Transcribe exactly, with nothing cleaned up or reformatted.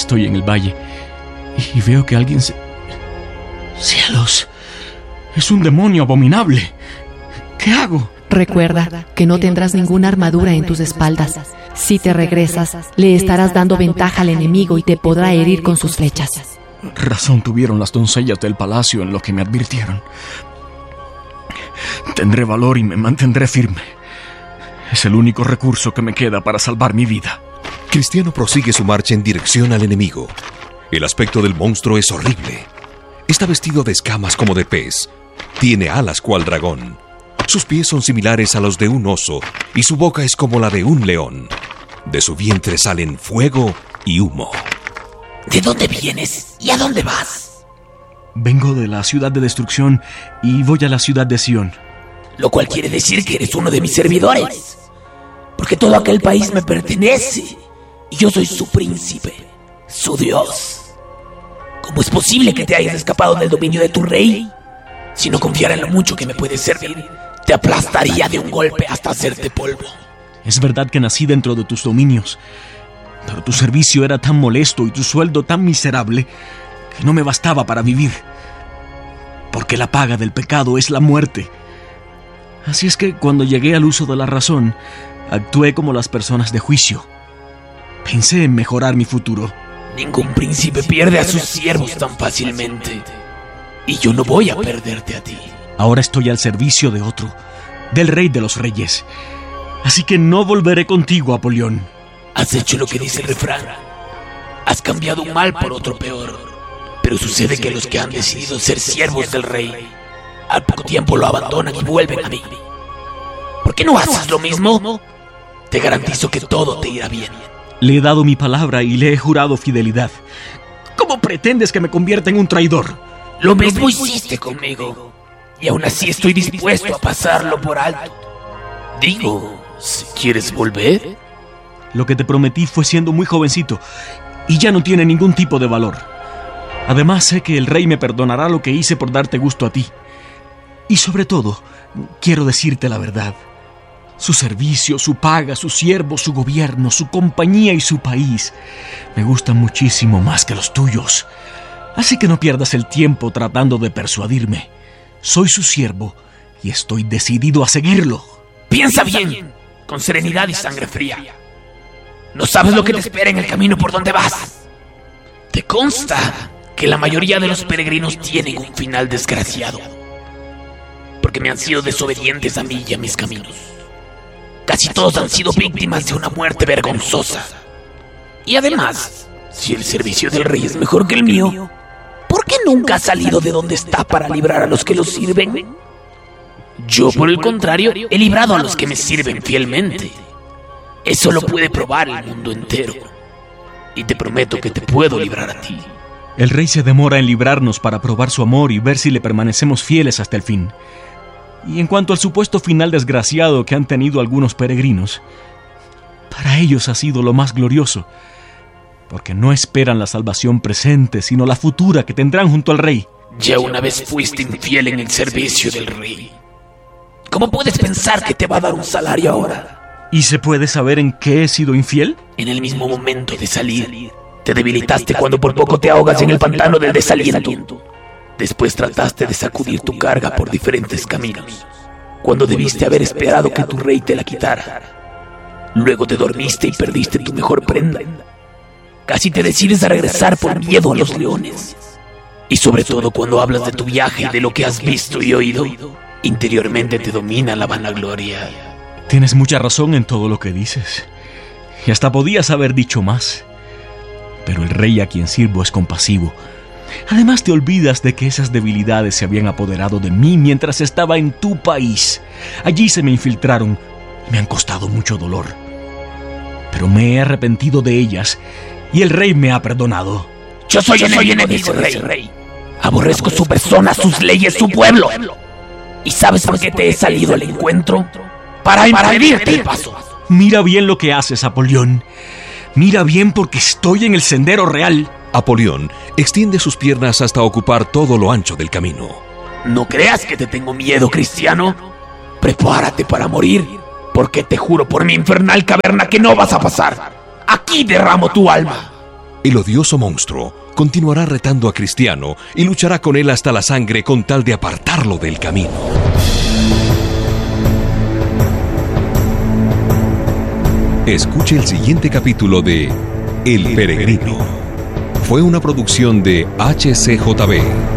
estoy en el valle y veo que alguien se... ¡Cielos! ¡Es un demonio abominable! ¿Qué hago? Recuerda que no tendrás ninguna armadura en tus espaldas. Si te regresas, le estarás dando ventaja al enemigo y te podrá herir con sus flechas. Razón tuvieron las doncellas del palacio en lo que me advirtieron. Tendré valor y me mantendré firme. Es el único recurso que me queda para salvar mi vida. Cristiano prosigue su marcha en dirección al enemigo. El aspecto del monstruo es horrible. Está vestido de escamas como de pez. Tiene alas cual dragón. Sus pies son similares a los de un oso y su boca es como la de un león. De su vientre salen fuego y humo. ¿De dónde vienes y a dónde vas? Vengo de la ciudad de destrucción y voy a la ciudad de Sion. Lo cual quiere decir que eres uno de mis servidores, porque todo aquel país me pertenece y yo soy su príncipe, su dios. ¿Cómo es posible que te hayas escapado del dominio de tu rey? Si no confiara en lo mucho que me puedes servir, te aplastaría de un golpe hasta hacerte polvo. Es verdad que nací dentro de tus dominios, pero tu servicio era tan molesto y tu sueldo tan miserable que no me bastaba para vivir. Porque la paga del pecado es la muerte. Así es que cuando llegué al uso de la razón, actué como las personas de juicio. Pensé en mejorar mi futuro. Ningún príncipe pierde a sus siervos tan fácilmente. Y yo no voy a perderte a ti. Ahora estoy al servicio de otro, del rey de los reyes. Así que no volveré contigo, Apolión. Has hecho lo que dice el refrán. Has cambiado un mal por otro peor. Pero sucede que los que han decidido ser siervos del rey, al poco tiempo lo abandonan y vuelven a mí. ¿Por qué no haces lo mismo? Te garantizo que todo te irá bien. Le he dado mi palabra y le he jurado fidelidad. ¿Cómo pretendes que me convierta en un traidor? Lo mismo hiciste conmigo, y aún así estoy dispuesto a pasarlo por alto. Digo, si quieres volver. Lo que te prometí fue siendo muy jovencito, y ya no tiene ningún tipo de valor. Además, sé que el rey me perdonará lo que hice por darte gusto a ti. Y sobre todo, quiero decirte la verdad. Su servicio, su paga, su siervo, su gobierno, su compañía y su país me gustan muchísimo más que los tuyos. Así que no pierdas el tiempo tratando de persuadirme. Soy su siervo y estoy decidido a seguirlo. Piensa bien, con serenidad y sangre fría. No sabes lo que te espera en el camino por donde vas. Te consta que la mayoría de los peregrinos tienen un final desgraciado, porque me han sido desobedientes a mí y a mis caminos. Casi todos han sido víctimas de una muerte vergonzosa. Y además, si el servicio del rey es mejor que el mío, ¿por qué nunca ha salido de donde está para librar a los que lo sirven? Yo, por el contrario, he librado a los que me sirven fielmente. Eso lo puede probar el mundo entero. Y te prometo que te puedo librar a ti. El rey se demora en librarnos para probar su amor y ver si le permanecemos fieles hasta el fin. Y en cuanto al supuesto final desgraciado que han tenido algunos peregrinos, para ellos ha sido lo más glorioso, porque no esperan la salvación presente, sino la futura que tendrán junto al rey. Ya una vez fuiste infiel en el servicio del rey. ¿Cómo puedes pensar que te va a dar un salario ahora? ¿Y se puede saber en qué he sido infiel? En el mismo momento de salir, te debilitaste cuando por poco te ahogas en el pantano del desaliento. Después trataste de sacudir tu carga por diferentes caminos, cuando debiste haber esperado que tu rey te la quitara. Luego te dormiste y perdiste tu mejor prenda. Casi te decides a regresar por miedo a los leones. Y sobre todo cuando hablas de tu viaje y de lo que has visto y oído, interiormente te domina la vanagloria. Tienes mucha razón en todo lo que dices, y hasta podías haber dicho más. Pero el rey a quien sirvo es compasivo. Además te olvidas de que esas debilidades se habían apoderado de mí mientras estaba en tu país. Allí se me infiltraron y me han costado mucho dolor. Pero me he arrepentido de ellas y el rey me ha perdonado. Yo soy, Yo soy enemigo del rey. rey. Aborrezco su persona, sus leyes, su pueblo. ¿Y sabes por qué te he salido al encuentro? Para impedirte el paso. Mira bien lo que haces, Apolión. Mira bien porque estoy en el sendero real. Apolión extiende sus piernas hasta ocupar todo lo ancho del camino. No creas que te tengo miedo, cristiano. Prepárate para morir, porque te juro por mi infernal caverna que no vas a pasar. Aquí derramo tu alma. el odioso monstruo continuará retando a Cristiano y luchará con él hasta la sangre con tal de apartarlo del camino. Escuche el siguiente capítulo de El Peregrino. Fue una producción de H C J B.